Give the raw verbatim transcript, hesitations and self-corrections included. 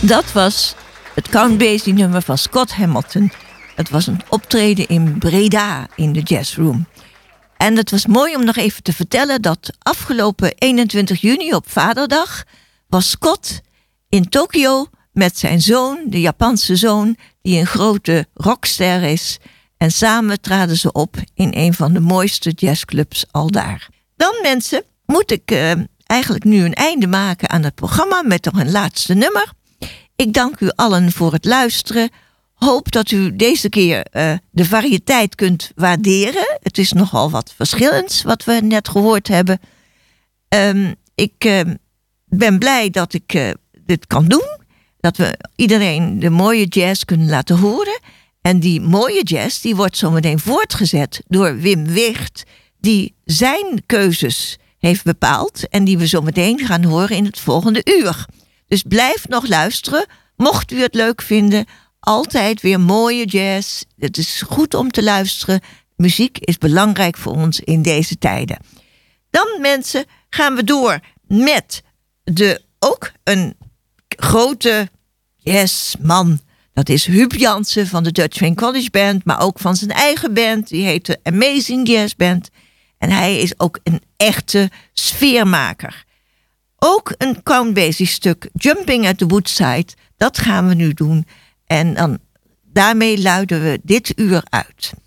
Dat was het Count Basie nummer van Scott Hamilton. Het was een optreden in Breda in de Jazz Room. En het was mooi om nog even te vertellen dat afgelopen eenentwintig juni op Vaderdag was Scott in Tokio met zijn zoon, de Japanse zoon, die een grote rockster is. En samen traden ze op in een van de mooiste jazzclubs al daar. Dan mensen, moet ik uh, eigenlijk nu een einde maken aan het programma met nog een laatste nummer. Ik dank u allen voor het luisteren. Hoop dat u deze keer uh, de variëteit kunt waarderen. Het is nogal wat verschillends wat we net gehoord hebben. Um, ik uh, ben blij dat ik uh, dit kan doen. Dat we iedereen de mooie jazz kunnen laten horen. En die mooie jazz die wordt zometeen voortgezet door Wim Wicht, die zijn keuzes heeft bepaald en die we zometeen gaan horen in het volgende uur. Dus blijf nog luisteren. Mocht u het leuk vinden, altijd weer mooie jazz. Het is goed om te luisteren. Muziek is belangrijk voor ons in deze tijden. Dan mensen, gaan we door met de ook een grote jazzman. Dat is Huub Jansen van de Dutch Swing College Band, maar ook van zijn eigen band. Die heet de Amazing Jazz Band. En hij is ook een echte sfeermaker. Ook een Count Basie stuk, Jumping at the Woodside. Dat gaan we nu doen. En dan, daarmee luiden we dit uur uit.